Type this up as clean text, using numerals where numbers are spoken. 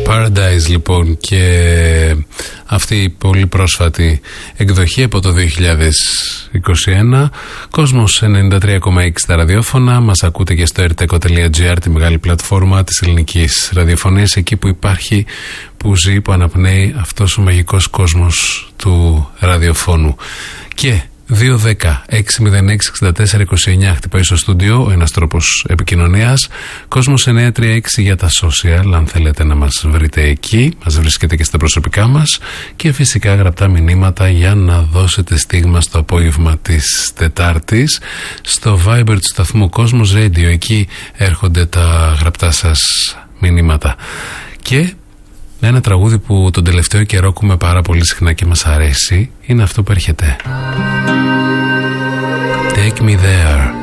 Paradise λοιπόν, και αυτή η πολύ πρόσφατη εκδοχή από το 2021. Κόσμος 93,6 στα ραδιόφωνα. Μας ακούτε και στο rtco.gr, τη μεγάλη πλατφόρμα της ελληνικής ραδιοφωνίας, εκεί που υπάρχει, που ζει, που αναπνέει αυτός ο μαγικός κόσμος του ραδιοφώνου. Και 2-10-606-64-29 χτυπάει στο στούντιο ο ένας τρόπος επικοινωνίας. Κόσμος 936 για τα social, αν θέλετε να μας βρείτε εκεί. Μας βρίσκετε και στα προσωπικά μας. Και φυσικά γραπτά μηνύματα για να δώσετε στίγμα στο απόγευμα της Τετάρτης. Στο Viber του σταθμού Κόσμος Radio, εκεί έρχονται τα γραπτά σας μηνύματα. Και ένα τραγούδι που τον τελευταίο καιρό ακούμε πάρα πολύ συχνά και μας αρέσει είναι αυτό που έρχεται. Take me there.